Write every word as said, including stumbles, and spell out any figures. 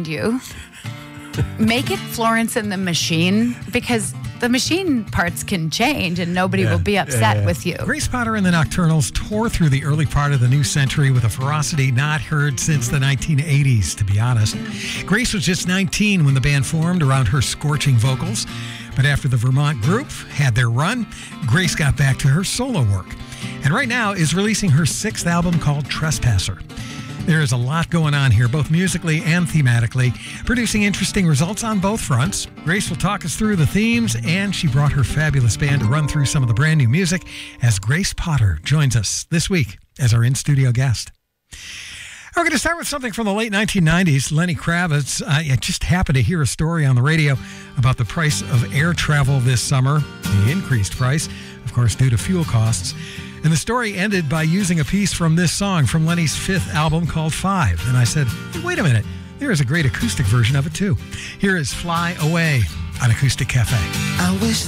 find you. Make it Florence and the Machine, because the machine parts can change and nobody Yeah, will be upset yeah, yeah. with you. Grace Potter and the Nocturnals tore through the early part of the new century with a ferocity not heard since the nineteen eighties, to be honest. Grace was just nineteen when the band formed around her scorching vocals. But after the Vermont group had their run, Grace got back to her solo work. And right now is releasing her sixth album called Trespasser. There is a lot going on here, both musically and thematically, producing interesting results on both fronts. Grace will talk us through the themes, and she brought her fabulous band to run through some of the brand new music as Grace Potter joins us this week as our in-studio guest. We're going to start with something from the late nineteen nineties. Lenny Kravitz, uh, I just happened to hear a story on the radio about the price of air travel this summer, the increased price, of course, due to fuel costs. And the story ended by using a piece from this song from Lenny's fifth album called Five. And I said, hey, wait a minute, there is a great acoustic version of it too. Here is Fly Away on Acoustic Cafe. I wish